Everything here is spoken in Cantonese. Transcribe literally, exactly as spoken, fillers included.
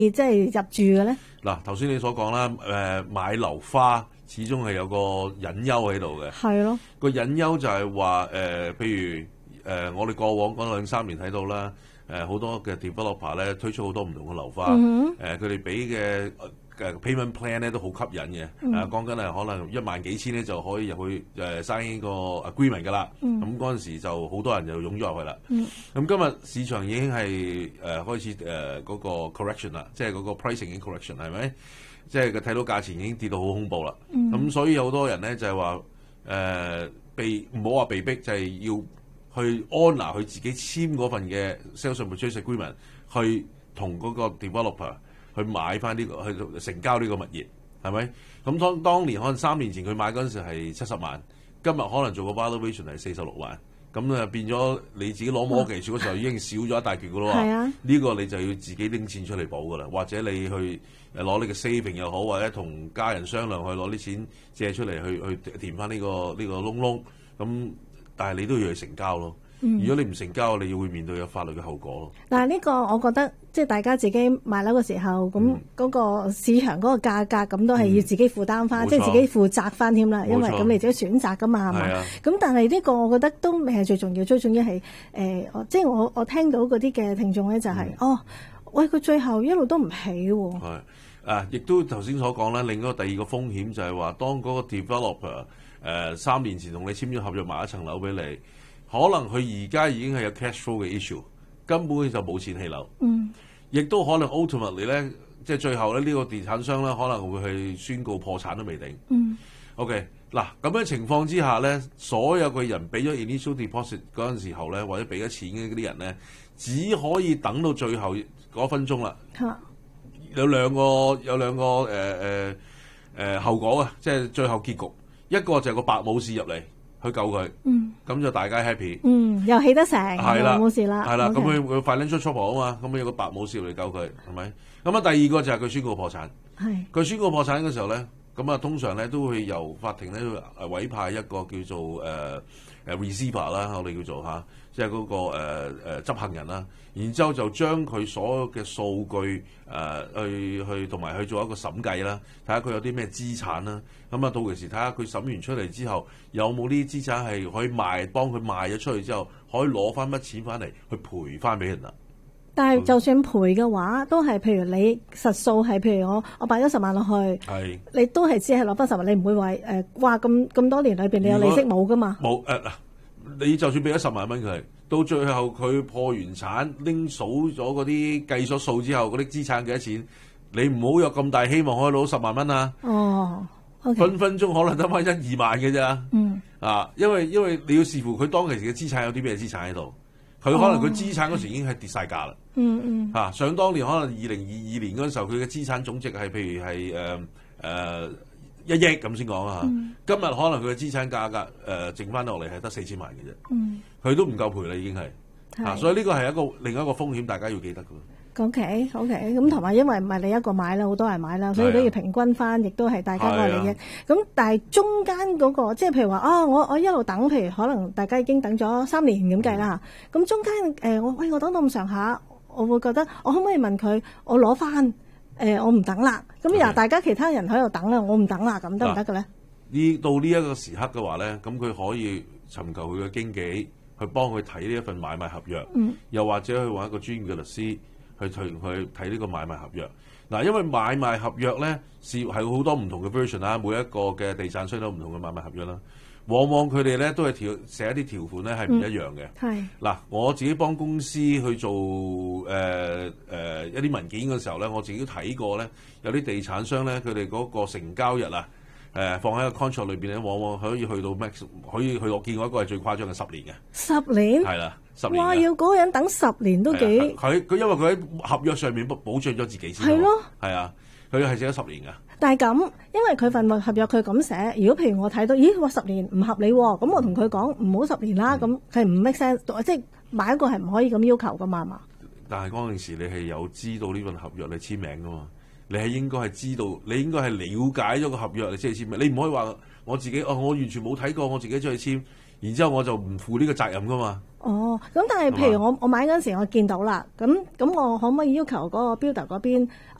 即係入住嘅咧？ 嗱，頭先你所講啦，誒、呃、買樓花始終係有個隱憂喺度嘅。 係咯。 個隱憂就係話誒，譬如誒、呃，我哋過往嗰兩三年睇到啦，誒、呃、好多嘅 developer 咧推出好多唔同嘅樓花，誒佢哋俾嘅嘅 payment plan 咧都好吸引嘅，誒講緊係可能一萬幾千咧就可以入去誒 sign 個 agreement 㗎啦。咁嗰陣時就好多人就湧咗入去啦。咁、嗯、今日市場已經係誒、呃、開始誒嗰、呃那個 correction 啦，即係嗰個 pricing 已經 correction 係咪？即係佢睇到價錢已經跌到好恐怖啦。咁、嗯、所以有好多人咧就係話誒被唔好話被逼，就係、是、要去 honour 佢自己簽嗰份嘅 sales and purchase agreement， 去同嗰個 developer 去買翻呢、這個去成交呢個物業，係咪？咁當當年可能三年前佢買嗰陣時係七十萬，今日可能做個 valuation 係四十六萬，咁啊變咗你自己攞摩記嗰時候已經少咗一大橛噶咯喎。呢、嗯、個你就要自己拎錢出嚟補噶啦，或者你去誒攞你嘅 saving 又好，或者同家人商量去攞啲錢借出嚟去去填翻呢、這個呢、這個窿窿。咁但係你都要去成交咯。嗯、如果你唔成交，你要會面對有法律嘅後果咯。 但係呢個我覺得即係大家自己買樓嘅時候，咁嗰個市場嗰個價格咁都係要自己負擔翻，即、嗯、係、就是、自己負責翻添啦。因為咁你自己選擇噶嘛，係嘛？咁但係呢個我覺得都未係最重要，最重要係誒、呃，即係我我聽到嗰啲嘅聽眾咧就係、是嗯、哦，喂佢最後一路都唔起喎。 係啊，亦都頭先所講啦，另一個第二個風險就係話，當嗰個 developer 誒、呃、三年前同你簽咗合約買一層樓俾你。可能佢而家已經係有 cash flow 嘅 issue， 根本佢就冇錢起樓。嗯，亦都可能 ultimately 咧，即係最後咧呢個地產商咧可能會去宣告破產都未定。嗯 ，OK 嗱咁樣情況之下咧，所有嘅人俾咗 initial deposit 嗰陣時候咧，或者俾咗錢嘅嗰啲人咧，只可以等到最後嗰分鐘啦。嚇，有兩個有兩個誒誒誒後果啊，即係最後結局，一個就係個白武士入嚟。去救佢，咁、嗯、就大家 happy，嗯， 又起得成，係啦，冇事啦， 係啦，咁佢佢 financial trouble 啊嘛，咁有個白武士嚟救佢，係咪？咁啊，第二個就係佢宣告破產，係佢宣告破產嘅時候咧，咁啊，通常咧都會由法庭咧誒委派一個叫做誒誒、呃、receiver 啦，我哋叫做嚇，即係嗰個誒誒、呃、執行人啦，然之後就將佢所有嘅數據誒、呃、去去同埋去做一個審計啦，睇下佢有啲咩資產啦。咁啊，到時睇下佢審完出嚟之後，有冇啲資產係可以賣，幫佢賣咗出去之後，可以攞翻乜錢翻嚟去賠翻俾人啦。 但係就算賠嘅話，都係譬如你實數係譬如我我擺咗十萬落去，係你都係只係攞翻十萬，你唔會話誒哇咁咁多年裏邊你有利息冇噶嘛？冇誒嗱， 你就算俾咗十萬蚊佢，到最後佢破完產拎數咗嗰啲計咗數之後，嗰啲資產幾多錢？你唔好有咁大希望可以攞十萬蚊啊！哦。Okay. 分分鐘可能得翻一二萬嘅咋，嗯啊，因為因為你要視乎佢當其時嘅資產有啲咩資產喺度，佢可能佢資產嗰時已經係跌晒價啦，嗯嗯，嚇，想當年可能二零二二年嗰陣時候，佢嘅資產總值係譬如係誒誒一億咁先講啊，今日可能佢嘅資產價格誒、呃、剩翻落嚟係得四千萬嘅啫，嗯，佢都唔夠賠啦已經係，嚇、啊，所以呢個係一個另一個風險，大家要記得㗎。 O K O K， 咁同埋因為唔係你一個買啦，好多人買啦，所以都要平均翻，亦都係大家個利益。咁、啊、但係中間嗰、那個，即係譬如話啊、哦，我我一路等，譬如可能大家已經等咗三年咁計啦。咁、嗯、中間誒、呃，我喂我等到咁上下，我會覺得我可唔可以問佢，我攞翻誒，我唔等啦。咁然後大家其他人喺度等啦，我唔等啦，咁得唔得嘅咧？呢到呢一個時刻嘅話咧，咁佢可以尋求佢嘅經紀去幫佢睇呢一份買賣合約，嗯、又或者去揾一個專業嘅律師。去去去睇呢個買賣合約嗱，因為買賣合約咧是係好多唔同嘅 version 啦，每一個嘅地產商都唔同嘅買賣合約啦。往往佢哋咧都係條寫一啲條款咧係唔一樣嘅。係嗱，我自己幫公司去做誒誒、呃呃、一啲文件嘅時候咧，我自己都睇過咧，有啲地產商咧佢哋嗰個成交日啊。誒、呃、放喺個 contract 裏邊咧，往往可以去到 max， 可以去我見過一個係最誇張嘅十年嘅。十年係啦，十年。哇！要嗰個人等十年都幾？佢佢因為佢喺合約上面保保障咗自己先。係咯。係啊，佢係寫咗十年㗎。但係咁，因為佢份合約佢咁寫，如果譬如我睇到，咦，話十年唔合理喎，咁我同佢講唔好十年啦，咁係唔 make sense，即係買一個係唔可以咁要求㗎嘛，係嘛？但係嗰陣時你係有知道呢份合約你簽名㗎嘛？你係應該係知道，你應該係了解咗個合約，你先去簽名。你唔可以話我自己哦，我完全冇睇過，我自己出去簽。 然之後我就唔負呢個責任噶嘛。 哦，咁但係譬如我我買嗰陣時，我見到啦，咁咁我可唔可以要求嗰個 builder 嗰邊